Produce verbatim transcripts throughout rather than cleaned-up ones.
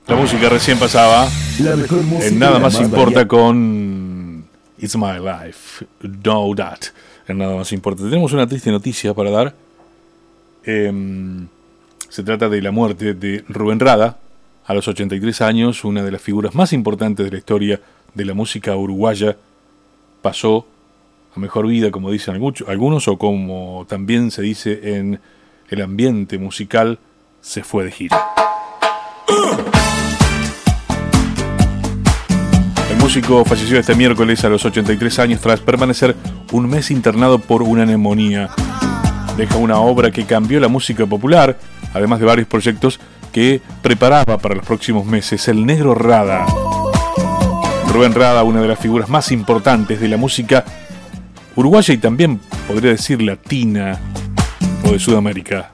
La música recién pasaba. La mejor música En Nada Más más Importa variada. con It's My Life, Know That. En Nada Más Importa. Tenemos una triste noticia para dar. Eh, se trata de la muerte de Rubén Rada, a los ochenta y tres años, una de las figuras más importantes de la historia de la música uruguaya. Pasó a mejor vida, como dicen algunos, o como también se dice en el ambiente musical, se fue de gira. El músico falleció este miércoles a los ochenta y tres años tras permanecer un mes internado por una neumonía. Deja una obra que cambió la música popular, además de varios proyectos que preparaba para los próximos meses. El Negro Rada. Rubén Rada, una de las figuras más importantes de la música uruguaya y también, podría decir, latina o de Sudamérica.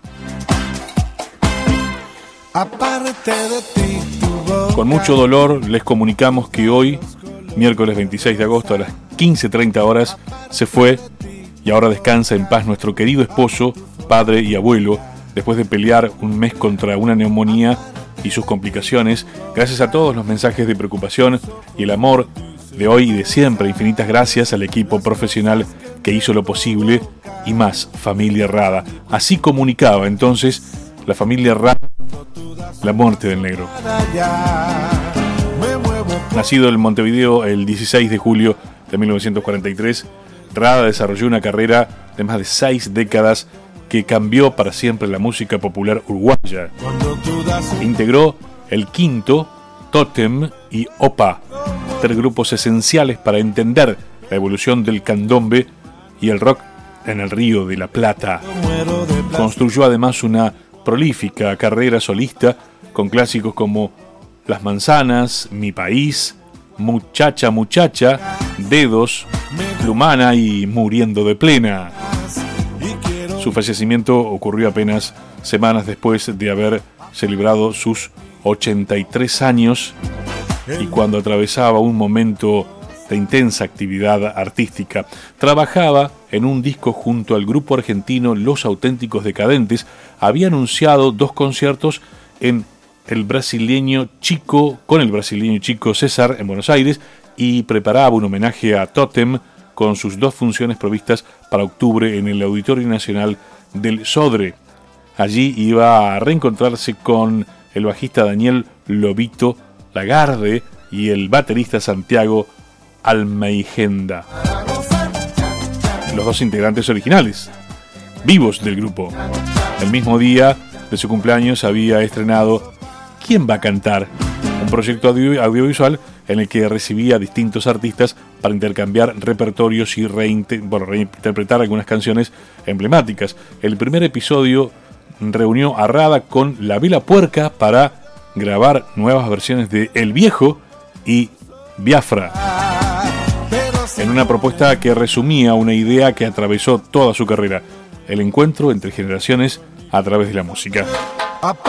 Con mucho dolor les comunicamos que hoy, miércoles veintiséis de agosto a las quince treinta horas, se fue y ahora descansa en paz nuestro querido esposo, padre y abuelo, después de pelear un mes contra una neumonía y sus complicaciones. Gracias a todos los mensajes de preocupación y el amor de hoy y de siempre. Infinitas gracias al equipo profesional que hizo lo posible y más, familia Rada. Así comunicaba entonces la familia Rada la muerte del negro. Nacido en Montevideo el dieciséis de julio de mil novecientos cuarenta y tres, Rada desarrolló una carrera de más de seis décadas que cambió para siempre la música popular uruguaya. Integró el Quinto, Tótem y Opa, tres grupos esenciales para entender la evolución del candombe y el rock en el Río de la Plata. Construyó además una prolífica carrera solista con clásicos como Las Manzanas, Mi País, Muchacha Muchacha, Dedos, Plumana y Muriendo de Plena. Su fallecimiento ocurrió apenas semanas después de haber celebrado sus ochenta y tres años y cuando atravesaba un momento de intensa actividad artística. Trabajaba en un disco junto al grupo argentino Los Auténticos Decadentes. Había anunciado dos conciertos en el brasileño Chico, con el brasileño Chico César en Buenos Aires, y preparaba un homenaje a Tótem con sus dos funciones previstas para octubre en el Auditorio Nacional del Sodre. Allí iba a reencontrarse con el bajista Daniel Lobito Lagarde y el baterista Santiago Almeigenda, los dos integrantes originales, vivos del grupo. El mismo día de su cumpleaños había estrenado ¿Quién va a cantar?, un proyecto audio- audiovisual en el que recibía a distintos artistas para intercambiar repertorios y reinte- bueno, reinterpretar algunas canciones emblemáticas. El primer episodio reunió a Rada con La Vela Puerca para grabar nuevas versiones de El Viejo y Biafra, en una propuesta que resumía una idea que atravesó toda su carrera: el encuentro entre generaciones a través de la música.